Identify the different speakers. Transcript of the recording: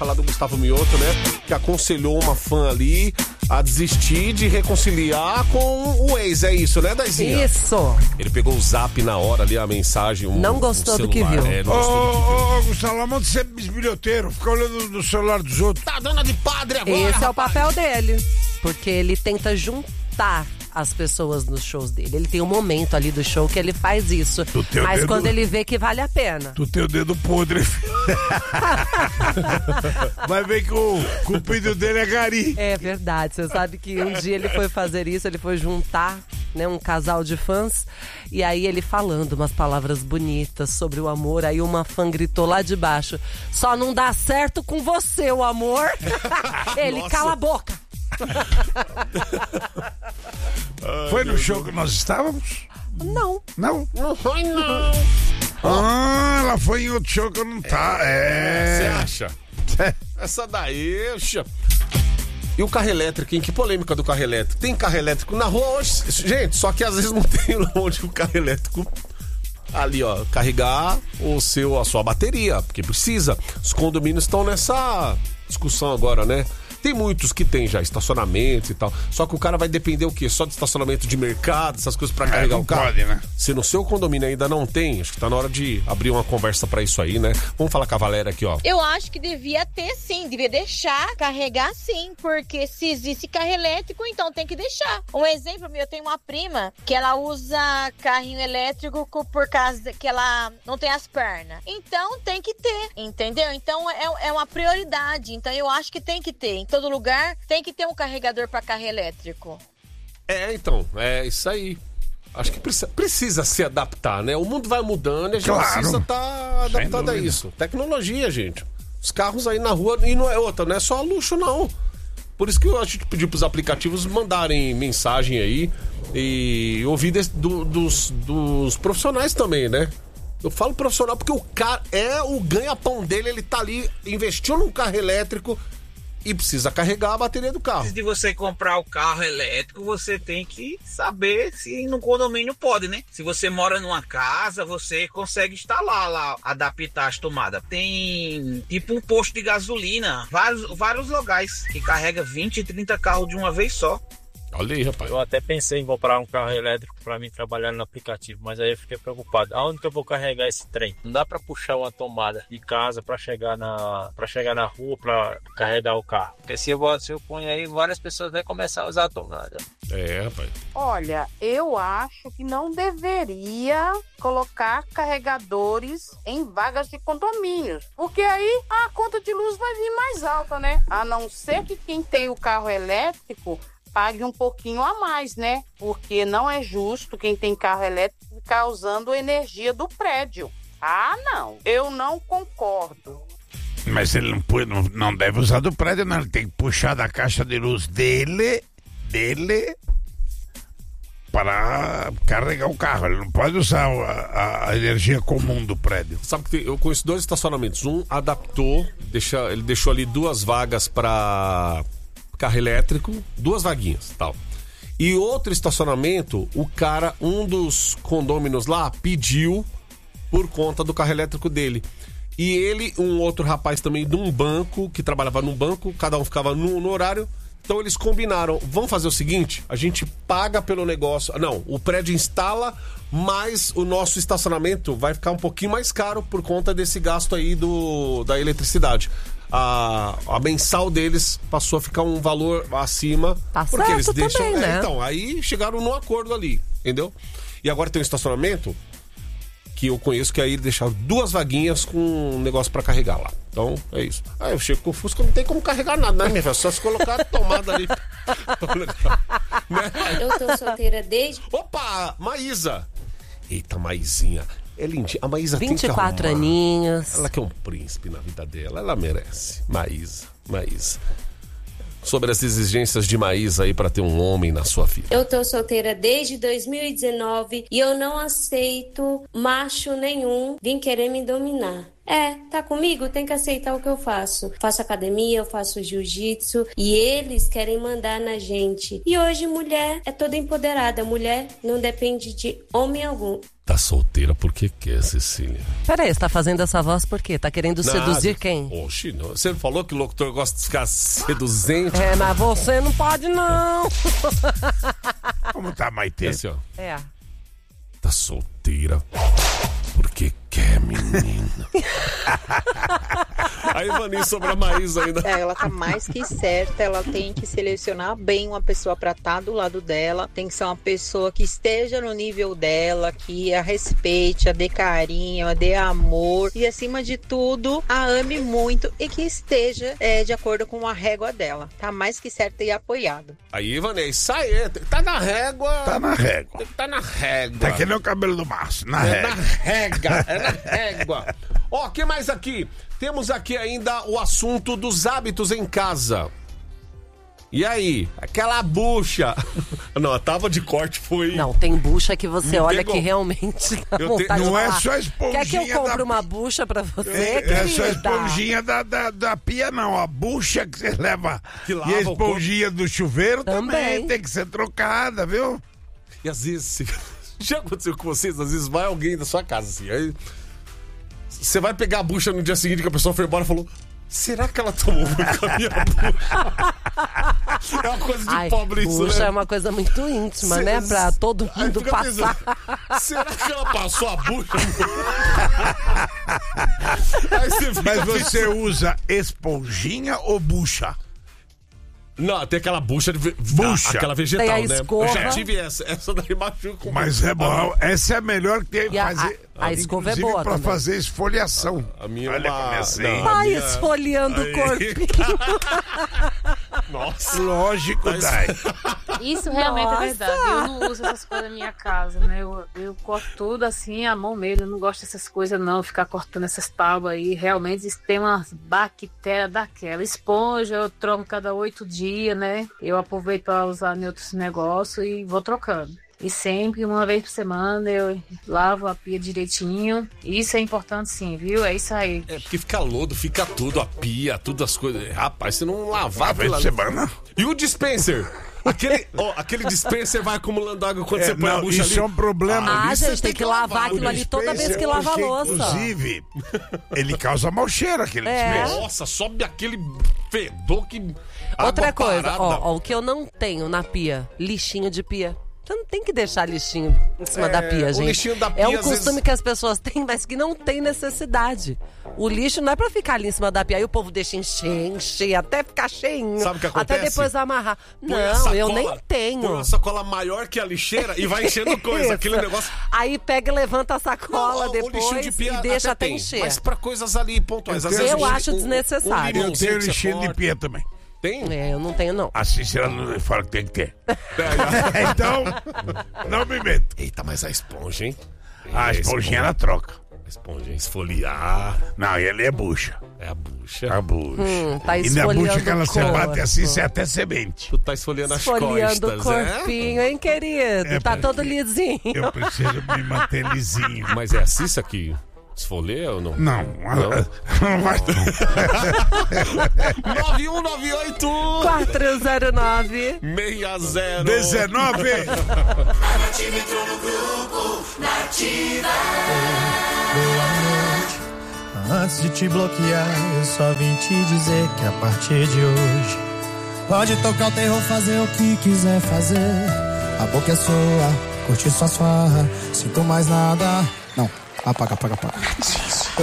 Speaker 1: Lá do Gustavo Mioto, né? Que aconselhou uma fã ali a desistir de reconciliar com o ex. É isso, né, Daizinha?
Speaker 2: Isso.
Speaker 1: Ele pegou o zap na hora ali, a mensagem.
Speaker 2: Não gostou do que viu.
Speaker 3: Ô, Gustavo, lá manda ser bisbilhoteiro. Fica olhando no celular dos outros.
Speaker 1: Tá dona de padre agora,
Speaker 2: Esse
Speaker 1: rapaz.
Speaker 2: é o papel dele. Porque ele tenta juntar as pessoas nos shows dele. Ele tem um momento ali do show que ele faz isso. Mas quando ele vê que vale a pena.
Speaker 3: Tu tem o dedo podre. Vai ver que o cupido dele é gari.
Speaker 2: É verdade. Você sabe que um dia ele foi fazer isso, ele foi juntar, né, um casal de fãs. E aí ele falando umas palavras bonitas sobre o amor. Aí uma fã gritou lá de baixo: só não dá certo com você, o amor. Ele, cala a boca.
Speaker 3: Foi no show que nós estávamos?
Speaker 2: Não.
Speaker 3: Não?
Speaker 1: Não foi, não.
Speaker 3: Ela foi em outro show que eu não tá.
Speaker 1: Você acha? Essa daí, E o carro elétrico, hein? Que polêmica do carro elétrico. Tem carro elétrico na rua hoje, gente, só que às vezes não tem onde o carro elétrico ali, ó, carregar a sua bateria, porque precisa. Os condomínios estão nessa discussão agora, né? Tem muitos que tem já estacionamento e tal. Só que o cara vai depender o quê? Só de estacionamento de mercado, essas coisas pra carregar o carro?
Speaker 3: Pode, né?
Speaker 1: Se no seu condomínio ainda não tem, acho que tá na hora de abrir uma conversa pra isso aí, né? Vamos falar com a Valéria aqui, ó.
Speaker 4: Eu acho que devia ter sim, devia deixar carregar sim, porque se existe carro elétrico, então tem que deixar. Um exemplo meu, eu tenho uma prima que ela usa carrinho elétrico por causa que ela não tem as pernas. Então tem que ter, entendeu? Então é uma prioridade, então eu acho que tem que ter. Em todo lugar tem que ter um carregador para carro elétrico.
Speaker 1: Então, é isso aí. Acho que precisa se adaptar, né? O mundo vai mudando e a gente precisa estar adaptado a isso. Tecnologia, gente. Os carros aí na rua, e não é outra, não é só luxo, não. Por isso que a gente pediu pros aplicativos mandarem mensagem aí e ouvir dos profissionais também, né? Eu falo profissional porque o cara o ganha-pão dele, ele tá ali, investiu num carro elétrico e precisa carregar a bateria do carro.
Speaker 5: Antes de você comprar o carro elétrico, você tem que saber se no condomínio pode, né? Se você mora numa casa, você consegue instalar lá, adaptar as tomadas. Tem tipo um posto de gasolina, vários lugares que carrega 20, 30 carros de uma vez só.
Speaker 1: Olha aí, rapaz.
Speaker 6: Eu até pensei em comprar um carro elétrico para mim trabalhar no aplicativo, mas aí eu fiquei preocupado. Aonde que eu vou carregar esse trem? Não dá para puxar uma tomada de casa para chegar na rua para carregar o carro. Porque se eu ponho aí, várias pessoas vão começar a usar a tomada.
Speaker 1: Rapaz.
Speaker 7: Olha, eu acho que não deveria colocar carregadores em vagas de condomínios, porque aí a conta de luz vai vir mais alta, né? A não ser que quem tem o carro elétrico pague um pouquinho a mais, né? Porque não é justo quem tem carro elétrico ficar usando a energia do prédio. Ah, não. Eu não concordo.
Speaker 3: Mas ele não deve usar do prédio, não. Ele tem que puxar da caixa de luz dele para carregar o carro. Ele não pode usar a energia comum do prédio.
Speaker 1: Sabe que eu conheço 2 estacionamentos. Um adaptou, ele deixou ali 2 vagas para carro elétrico, 2 vaguinhas, tal. E outro estacionamento, um dos condôminos lá pediu por conta do carro elétrico dele. E ele, um outro rapaz também de um banco, que trabalhava num banco, cada um ficava no horário. Então eles combinaram, vamos fazer o seguinte, a gente paga pelo negócio. Não, o prédio instala, mas o nosso estacionamento vai ficar um pouquinho mais caro por conta desse gasto aí da eletricidade. A mensal deles passou a ficar um valor acima.
Speaker 2: Tá
Speaker 1: porque
Speaker 2: certo
Speaker 1: eles deixam,
Speaker 2: também, né?
Speaker 1: Então, aí chegaram num acordo ali, entendeu? E agora tem um estacionamento que eu conheço que aí deixaram 2 vaguinhas com um negócio pra carregar lá. Então, é isso. Aí eu chego com o Fusca, não tem como carregar nada, né, minha filha? Só se colocar a tomada ali. Né?
Speaker 8: Eu tô solteira desde...
Speaker 1: Opa, Maísa. Eita, Maizinha. É lindinha. A Maísa tem que
Speaker 2: 24
Speaker 1: arrumar.
Speaker 2: aninhos.
Speaker 1: Ela quer um príncipe na vida dela. Ela merece. Maísa. Sobre as exigências de Maísa aí pra ter um homem na sua vida.
Speaker 8: Eu tô solteira desde 2019 e eu não aceito macho nenhum vir querer me dominar. Tá comigo? Tem que aceitar o que eu faço. Faço academia, eu faço jiu-jitsu e eles querem mandar na gente. E hoje mulher é toda empoderada. Mulher não depende de homem algum.
Speaker 1: Tá solteira por que quer, Cecília?
Speaker 2: Peraí, você tá fazendo essa voz por quê? Tá querendo seduzir quem?
Speaker 1: Oxi, não. Você falou que o locutor gosta de ficar seduzente.
Speaker 2: É, mas você não pode, não.
Speaker 3: Como tá, Maitê?
Speaker 1: Assim, ó.
Speaker 2: É.
Speaker 1: Tá solteira porque quer, menina. Aí, Vaninho, sobre a Maísa ainda.
Speaker 9: Ela tá mais que certa, ela tem que selecionar bem uma pessoa pra estar do lado dela, tem que ser uma pessoa que esteja no nível dela, que a respeite, a dê carinho, a dê amor e, acima de tudo, a ame muito e que esteja de acordo com a régua dela. Tá mais que certa e apoiado.
Speaker 1: Aí, Vanessa, isso aí, tá na régua.
Speaker 3: Tá na régua.
Speaker 1: Tem que tá na régua.
Speaker 3: Tá que nem o cabelo do Márcio, na
Speaker 1: É
Speaker 3: régua.
Speaker 1: na régua, é na régua. Ó, o que mais aqui? Temos aqui ainda o assunto dos hábitos em casa. E aí? Aquela bucha. Não, a tábua de corte foi...
Speaker 2: Não, tem bucha que você
Speaker 1: Me
Speaker 2: olha
Speaker 1: pegou.
Speaker 2: que realmente dá vontade
Speaker 3: Não
Speaker 2: de
Speaker 3: é
Speaker 2: falar.
Speaker 3: só a esponjinha.
Speaker 2: Quer que eu compre uma bucha pra você,
Speaker 3: É só a
Speaker 2: querida?
Speaker 3: esponjinha da pia, não. A bucha que você leva.
Speaker 1: Que lava
Speaker 3: e a
Speaker 1: o corpo.
Speaker 3: esponjinha do chuveiro também
Speaker 2: Também.
Speaker 3: tem que ser trocada, viu?
Speaker 1: E às vezes... Já aconteceu com vocês? Às vezes vai alguém da sua casa, assim, aí... Você vai pegar a bucha no dia seguinte que a pessoa foi embora e falou... Será que ela tomou muito com a minha bucha? É uma coisa de pobre isso,
Speaker 2: bucha
Speaker 1: né?
Speaker 2: é uma coisa muito íntima,
Speaker 1: Cê-
Speaker 2: né? Pra todo
Speaker 1: Aí
Speaker 2: mundo
Speaker 1: fica
Speaker 2: passar.
Speaker 1: pensando, será que ela passou a bucha? Aí você fica
Speaker 3: Mas
Speaker 1: pensando-
Speaker 3: você usa esponjinha ou bucha?
Speaker 1: Não, tem aquela bucha de
Speaker 3: Bucha.
Speaker 1: aquela vegetal,
Speaker 2: Tem a
Speaker 1: né?
Speaker 2: escova.
Speaker 1: Eu já tive essa daí machuca.
Speaker 3: Mas é bom. Essa é a melhor que tem
Speaker 2: E a-
Speaker 3: fazer.
Speaker 2: a escova é
Speaker 3: inclusive
Speaker 2: boa
Speaker 3: pra
Speaker 2: também.
Speaker 3: fazer esfoliação.
Speaker 1: A minha
Speaker 3: Olha,
Speaker 1: é uma...
Speaker 3: comecei.
Speaker 1: Não, a
Speaker 2: Ai,
Speaker 1: minha-
Speaker 2: esfoliando o
Speaker 1: Aí.
Speaker 2: corpinho.
Speaker 1: Nossa.
Speaker 3: Lógico, Dai.
Speaker 10: Isso realmente
Speaker 2: Nossa.
Speaker 10: é verdade. Eu não uso essas coisas na minha casa, né? Eu corto tudo assim, a mão mesmo. Eu não gosto dessas coisas, não. Ficar cortando essas tábuas aí. Realmente tem uma bactéria daquela. Esponja, eu troco cada 8 dias, né? Eu aproveito para usar em outros negócios e vou trocando. E sempre, uma vez por semana, eu lavo a pia direitinho. Isso é importante sim, viu? É isso aí.
Speaker 1: É porque fica lodo, fica tudo, a pia, tudo as coisas. Rapaz, se não lavar...
Speaker 3: Uma vez por
Speaker 1: aquilo ali-
Speaker 3: semana?
Speaker 1: E o dispenser? Aquele dispenser vai acumulando água quando você põe a
Speaker 3: Não,
Speaker 1: bucha
Speaker 3: isso
Speaker 1: ali.
Speaker 3: é um problema.
Speaker 2: Ah,
Speaker 1: isso
Speaker 2: gente, tem que lavar aquilo ali toda vez que lava a
Speaker 3: Porque,
Speaker 2: louça.
Speaker 3: inclusive, ele causa mau cheiro, aquele
Speaker 2: É.
Speaker 3: dispenser.
Speaker 1: Nossa, sobe aquele fedor que...
Speaker 2: Outra
Speaker 1: água
Speaker 2: coisa,
Speaker 1: parada.
Speaker 2: ó, o que eu não tenho na pia, lixinho de pia. Você não tem que deixar lixinho em cima da pia,
Speaker 1: o
Speaker 2: gente.
Speaker 1: lixinho da pia,
Speaker 2: é um
Speaker 1: às
Speaker 2: costume
Speaker 1: vezes-
Speaker 2: que as pessoas têm, mas que não tem necessidade. O lixo não é pra ficar ali em cima da pia. Aí o povo deixa encher, até ficar cheinho.
Speaker 1: Sabe o que acontece?
Speaker 2: Até depois amarrar.
Speaker 1: Põe a
Speaker 2: Não, eu
Speaker 1: sacola-
Speaker 2: nem tenho.
Speaker 1: Põe uma sacola maior que a lixeira e vai enchendo coisa.
Speaker 2: Isso.
Speaker 1: Aquele negócio...
Speaker 2: Aí pega e levanta a sacola
Speaker 1: Não,
Speaker 2: depois
Speaker 1: o lixinho de pia
Speaker 2: e deixa até
Speaker 1: tem,
Speaker 2: encher.
Speaker 1: Mas pra coisas ali pontuais. Às
Speaker 3: Eu
Speaker 1: vezes
Speaker 2: acho desnecessário.
Speaker 3: Eu
Speaker 1: limãozinho
Speaker 3: tenho
Speaker 1: que você
Speaker 3: lixinho de
Speaker 1: corta.
Speaker 3: pia também.
Speaker 1: Tem?
Speaker 2: É, eu não tenho, não.
Speaker 3: A Cícera não fala que tem que ter. Então, não me meto.
Speaker 1: Eita, mas a esponja, hein?
Speaker 3: A esponjinha ela troca.
Speaker 1: A esponja, esfoliar.
Speaker 3: Não, ele é bucha.
Speaker 1: É a bucha.
Speaker 3: A bucha.
Speaker 2: Tá
Speaker 3: E na bucha
Speaker 2: esfoliando
Speaker 3: que ela
Speaker 2: o
Speaker 3: se bate
Speaker 2: corpo.
Speaker 3: assim, você até semente.
Speaker 1: Tu tá esfoliando as
Speaker 2: Esfoliando o
Speaker 1: costas, é?
Speaker 2: corpinho, hein, querido?
Speaker 3: É,
Speaker 2: Tá
Speaker 3: porque
Speaker 2: todo lisinho.
Speaker 3: Eu preciso me manter lisinho.
Speaker 1: Mas é a Cissa que esfoleia ou não?
Speaker 3: Não, não vai.
Speaker 1: 9198
Speaker 2: 409
Speaker 1: 60
Speaker 3: 19.
Speaker 11: Antes de te bloquear, eu só vim te dizer que a partir de hoje pode tocar o terror, fazer o que quiser fazer. A boca é sua, curtir sua farra, sinto mais nada. Não, apaga.